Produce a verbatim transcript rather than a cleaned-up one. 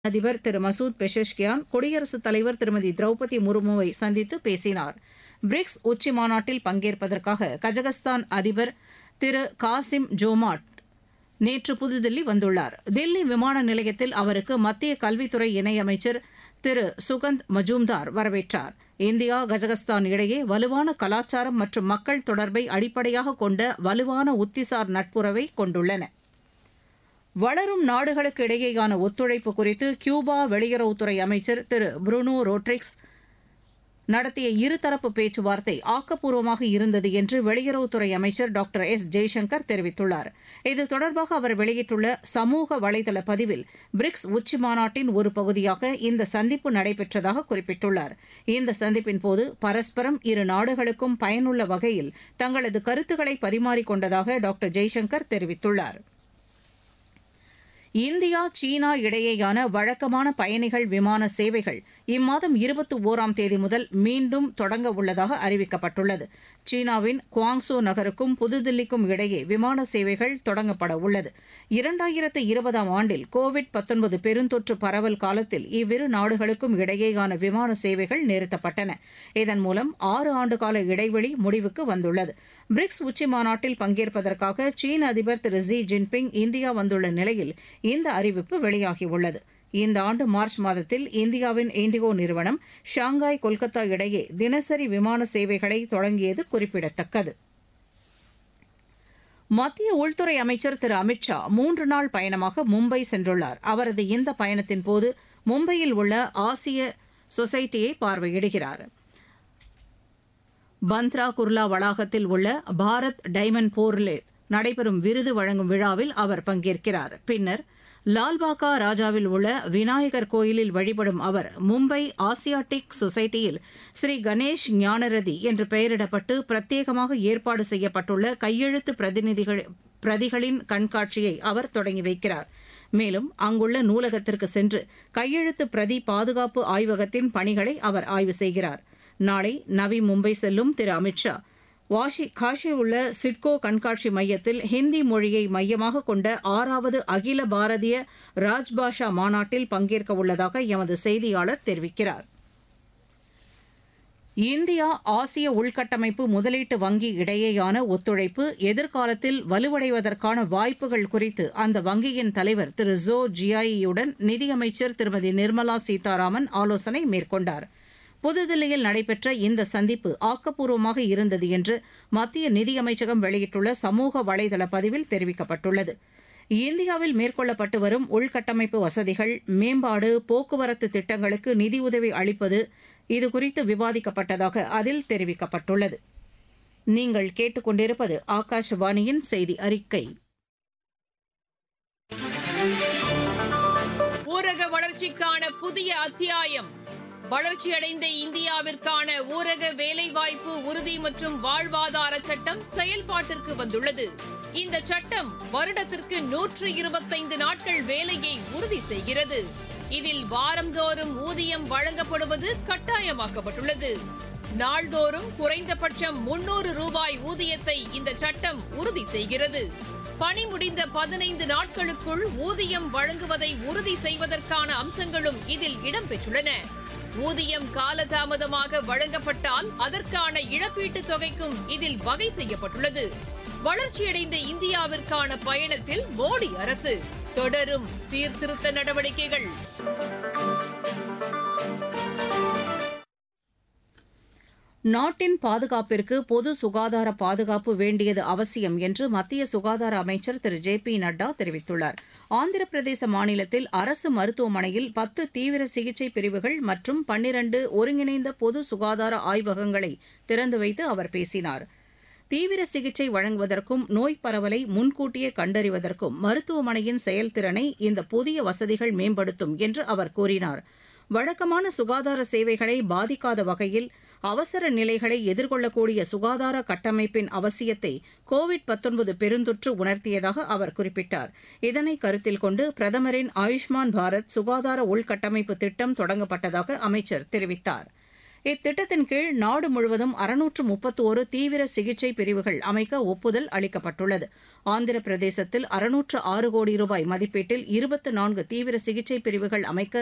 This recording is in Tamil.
அதிபர் திரு மசூத் பெஷஷ்கியான் குடியரசுத் தலைவர் திருமதி திரௌபதி முர்முவை சந்தித்து பேசினார். பிரிக்ஸ் உச்சி மாநாட்டில் பங்கேற்பதற்காக கஜகஸ்தான் அதிபர் திரு காசிம் ஜோமாட் நேற்று புதுதில்லி வந்துள்ளார். தில்லி விமான நிலையத்தில் அவருக்கு மத்திய கல்வித்துறை இணையமைச்சர் திரு சுகந்த் மஜூம்தார் வரவேற்றார். இந்தியா கஜகஸ்தான் இடையே வலுவான கலாச்சாரம் மற்றும் மக்கள் தொடர்பை அடிப்படையாக கொண்ட வலுவான உத்திசார் நட்புறவை கொண்டுள்ளன. வளரும் நாடுகளுக்கு இடையேயான ஒத்துழைப்பு குறித்து கியூபா வெளியுறவுத்துறை அமைச்சர் திரு புருனோ ரோட்ரிக்ஸ் நடத்திய இருதரப்பு பேச்சுவார்த்தை ஆக்கப்பூர்வமாக இருந்தது என்று வெளியுறவுத்துறை அமைச்சர் டாக்டர் எஸ் ஜெய்சங்கர் தெரிவித்துள்ளார். இது தொடர்பாக அவர் வெளியிட்டுள்ள சமூக வலைதள பதிவில் பிரிக்ஸ் உச்சி மாநாட்டின் ஒரு பகுதியாக இந்த சந்திப்பு நடைபெற்றதாக குறிப்பிட்டுள்ளார். இந்த சந்திப்பின் போது பரஸ்பரம் இரு நாடுகளுக்கும் பயனுள்ள வகையில் தங்களது கருத்துக்களை பரிமாறிக்கொண்டதாக டாக்டர் ஜெய்சங்கர் தெரிவித்துள்ளார். இந்தியா சீனா இடையேயான வழக்கமான பயணிகள் விமான சேவைகள் இம்மாதம் இருபத்தி ஒராம் தேதி முதல் மீண்டும் தொடங்க உள்ளதாக அறிவிக்கப்பட்டுள்ளது. சீனாவின் குவாங்சோ நகருக்கும் புதுதில்லிக்கும் இடையே விமான சேவைகள் தொடங்கப்பட உள்ளது. இரண்டாயிரத்து இருபதாம் ஆண்டில் கோவிட் பத்தொன்பது பெருந்தொற்று பரவல் காலத்தில் இவ்விரு நாடுகளுக்கும் இடையேயான விமான சேவைகள் நிறுத்தப்பட்டன. இதன் மூலம் ஆறு ஆண்டுகால இடைவெளி முடிவுக்கு வந்துள்ளது. பிரிக்ஸ் உச்சி மாநாட்டில் பங்கேற்பதற்காக சீன அதிபர் திரு ஜி ஜின்பிங் இந்தியா வந்துள்ள நிலையில் இந்த அறிவிப்பு வெளியாகியுள்ளது. இந்த ஆண்டு மார்ச் மாதத்தில் இந்தியாவின் இண்டிகோ நிறுவனம் ஷாங்காய் கொல்கத்தா இடையே தினசரி விமான சேவைகளை தொடங்கியது குறிப்பிடத்தக்கது. மத்திய உள்துறை அமைச்சர் திரு அமித் ஷா மூன்று நாள் பயணமாக மும்பை சென்றுள்ளார். அவரது இந்த பயணத்தின் போது மும்பையில் உள்ள ஆசிய சொசைட்டியை பார்வையிடுகிறார். பந்த்ரா குர்லா வளாகத்தில் உள்ள பாரத் டைமண்ட் போர்லே நடைபெறும் விருது வழங்கும் விழாவில் அவர் பங்கேற்கிறார். பின்னர் லால்பாகா ராஜாவில் உள்ள விநாயகர் கோயிலில் வழிபடும் அவர் மும்பை ஆசியாட்டிக் சொசைட்டியில் ஸ்ரீ கணேஷ் ஞானரதி என்று பெயரிடப்பட்டு பிரத்யேகமாக ஏற்பாடு செய்யப்பட்டுள்ள கையெழுத்து பிரதிநிதிகள் பிரதிகளின் கண்காட்சியை அவர் தொடங்கி வைக்கிறார். மேலும் அங்குள்ள நூலகத்திற்கு சென்று கையெழுத்து பிரதி பாதுகாப்பு ஆய்வகத்தின் பணிகளை அவர் ஆய்வு செய்கிறார். நாளை நவி மும்பை செல்லும் திரு அமித் ஷா வாஷி காஷி உள்ள சிட்கோ கண்காட்சி மையத்தில் ஹிந்தி மொழியை மையமாக கொண்ட ஆறாவது அகில பாரதிய ராஜ்பாஷா மாநாட்டில் பங்கேற்க உள்ளதாக எமது செய்தியாளர் தெரிவிக்கிறார். இந்தியா ஆசிய உள்கட்டமைப்பு முதலீட்டு வங்கி இடையேயான ஒத்துழைப்பு எதிர்காலத்தில் வலுவடைவதற்கான வாய்ப்புகள் குறித்து அந்த வங்கியின் தலைவர் திரு ஜோ ஜியாயியுடன் நிதியமைச்சர் திருமதி நிர்மலா சீதாராமன் ஆலோசனை மேற்கொண்டார். புதுதில்லியில் நடைபெற்ற இந்த சந்திப்பு ஆக்கப்பூர்வமாக இருந்தது என்று மத்திய நிதியமைச்சகம் வெளியிட்டுள்ள சமூக வலைதள பதிவில் தெரிவிக்கப்பட்டுள்ளது. இந்தியாவில் மேற்கொள்ளப்பட்டு வரும் உள்கட்டமைப்பு வசதிகள், மேம்பாடு, போக்குவரத்து திட்டங்களுக்கு நிதியுதவி அளிப்பது இதுகுறித்து விவாதிக்கப்பட்டதாக அதில் தெரிவிக்கப்பட்டுள்ளது. நீங்கள் கேட்டுக்கொண்டிருப்பது ஆகாஷவாணியின் செய்தி அறிக்கை. ஊரக வளர்ச்சிக்கான புதிய அத்தியாயம். வளர்ச்சியடைந்த இந்தியாவிற்கான ஊரக வேலைவாய்ப்பு உறுதி மற்றும் வாழ்வாதார சட்டம் செயல்பாட்டிற்கு வந்துள்ளது. இந்த சட்டம் வருடத்திற்கு நூற்று இருபத்தைந்து நாட்கள் வேலையை உறுதி செய்கிறது. இதில் வாரந்தோறும் ஊதியம் வழங்கப்படுவது கட்டாயமாக்கப்பட்டுள்ளது. நாள்தோறும் குறைந்தபட்சம் முன்னூறு ரூபாய் ஊதியத்தை இந்த சட்டம் உறுதி செய்கிறது. பணி முடிந்த பதினைந்து நாட்களுக்குள் ஊதியம் வழங்குவதை உறுதி செய்வதற்கான அம்சங்களும் இதில் இடம்பெற்றுள்ளன. ஊதியம் காலதாமதமாக வழங்கப்பட்டால் அதற்கான இழப்பீட்டுத் தொகைக்கும் இதில் வகை செய்யப்பட்டுள்ளது. வளர்ச்சியடைந்த இந்தியாவிற்கான பயணத்தில் மோடி அரசு தொடரும் சீர்திருத்த நடவடிக்கைகள். நாட்டின் பாதுகாப்பிற்கு பொது சுகாதார பாதுகாப்பு வேண்டியது அவசியம் என்று மத்திய சுகாதார அமைச்சர் திரு ஜே பி நட்டா தெரிவித்துள்ளார். ஆந்திர பிரதேச மாநிலத்தில் அரசு மருத்துவமனையில் பத்து தீவிர சிகிச்சை பிரிவுகள் மற்றும் பன்னிரண்டு ஒருங்கிணைந்த பொது சுகாதார ஆய்வகங்களை திறந்து வைத்து அவர் பேசினார். தீவிர சிகிச்சை வழங்குவதற்கும் நோய் பரவலை முன்கூட்டியே கண்டறிவதற்கும் மருத்துவமனையின் செயல்திறனை இந்த புதிய வசதிகள் மேம்படுத்தும் என்று அவர் கூறினார். வழக்கமான சுகாதார சேவைகளை பாதிக்காத வகையில் அவசர நிலைகளை எதிர்கொள்ளக்கூடிய சுகாதார கட்டமைப்பின் அவசியத்தை கோவிட் பத்தொன்பது பெருந்தொற்று உணர்த்தியதாக அவர் குறிப்பிட்டார். இதனை கருத்தில் கொண்டு பிரதமரின் ஆயுஷ்மான் பாரத் சுகாதார உள்கட்டமைப்பு திட்டம் தொடங்கப்பட்டதாக அமைச்சர் தெரிவித்தார். இத்திட்டத்தின் கீழ் நாடு முழுவதும் அறுநூற்று முப்பத்தோரு தீவிர சிகிச்சை பிரிவுகள் அமைக்க ஒப்புதல் அளிக்கப்பட்டுள்ளது. ஆந்திர பிரதேசத்தில் அறுநூற்று ஆறு கோடி ரூபாய் மதிப்பீட்டில் இருபத்து நான்கு தீவிர சிகிச்சை பிரிவுகள் அமைக்க